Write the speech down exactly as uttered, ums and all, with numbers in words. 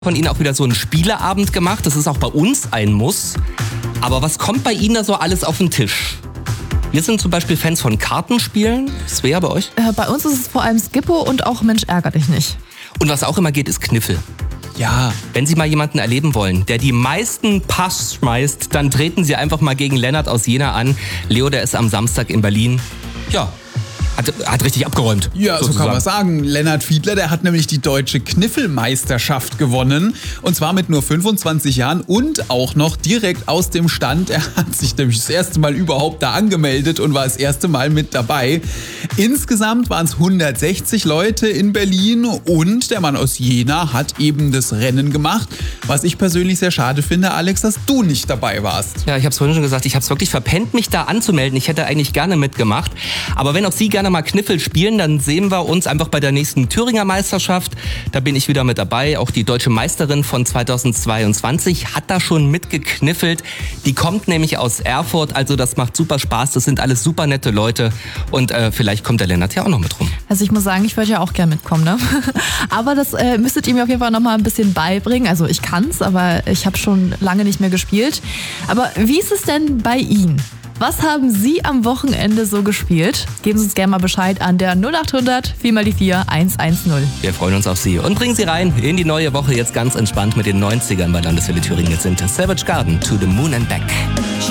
von Ihnen auch wieder so einen Spieleabend gemacht. Das ist auch bei uns ein Muss. Aber was kommt bei Ihnen da so alles auf den Tisch? Wir sind zum Beispiel Fans von Kartenspielen. Svea, bei euch? Äh, bei uns ist es vor allem Skippo und auch Mensch ärger dich nicht. Und was auch immer geht, ist Kniffel. Ja. Wenn Sie mal jemanden erleben wollen, der die meisten Pass schmeißt, dann treten Sie einfach mal gegen Lennart aus Jena an. Leo, der ist am Samstag in Berlin. Ja, hat, hat richtig abgeräumt. Ja, so kann man sagen. Lennart Fiedler, der hat nämlich die deutsche Kniffelmeisterschaft gewonnen. Und zwar mit nur fünfundzwanzig Jahren und auch noch direkt aus dem Stand. Er hat sich nämlich das erste Mal überhaupt da angemeldet und war das erste Mal mit dabei. Insgesamt waren es hundertsechzig Leute in Berlin und der Mann aus Jena hat eben das Rennen gemacht. Was ich persönlich sehr schade finde, Alex, dass du nicht dabei warst. Ja, ich habe es vorhin schon gesagt, ich habe es wirklich verpennt, mich da anzumelden. Ich hätte eigentlich gerne mitgemacht. Aber wenn auch Sie gerne mal Kniffel spielen, dann sehen wir uns einfach bei der nächsten Thüringer Meisterschaft. Da bin ich wieder mit dabei. Auch die deutsche Meisterin von zweitausendzweiundzwanzig hat da schon mitgekniffelt. Die kommt nämlich aus Erfurt, also das macht super Spaß. Das sind alles super nette Leute und äh, vielleicht kommt der Lennart ja auch noch mit rum. Also ich muss sagen, ich würde ja auch gerne mitkommen, ne? Aber das äh, müsstet ihr mir auf jeden Fall noch mal ein bisschen beibringen. Also ich kann's, aber ich habe schon lange nicht mehr gespielt. Aber wie ist es denn bei Ihnen? Was haben Sie am Wochenende so gespielt? Geben Sie uns gerne mal Bescheid an der null acht hundert vier mal die vier eins eins null. Wir freuen uns auf Sie und bringen Sie rein in die neue Woche jetzt ganz entspannt mit den neunzigern bei Landeswelle Thüringen. Jetzt sind Savage Garden, To the Moon and Back.